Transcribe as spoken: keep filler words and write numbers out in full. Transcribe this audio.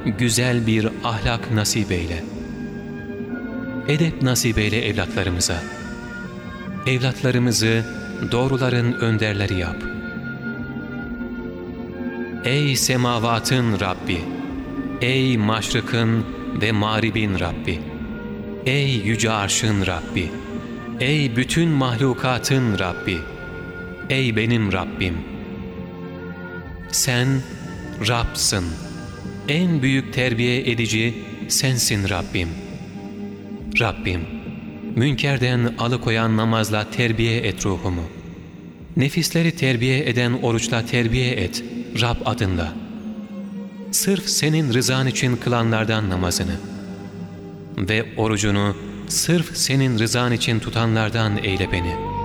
güzel bir ahlak nasip eyle. Edep nasip eyle evlatlarımıza. Evlatlarımızı doğruların önderleri yap. Ey semavatın Rabbi! Ey maşrıkın ve mağribin Rabbi! Ey yüce arşın Rabbi! Ey bütün mahlukatın Rabbi! Ey benim Rabbim! Sen Rab'sın. En büyük terbiye edici sensin Rabbim. Rabbim, münkerden alıkoyan namazla terbiye et ruhumu. Nefisleri terbiye eden oruçla terbiye et Rab adında. Sırf senin rızan için kılanlardan namazını ve orucunu sırf senin rızan için tutanlardan eyle beni.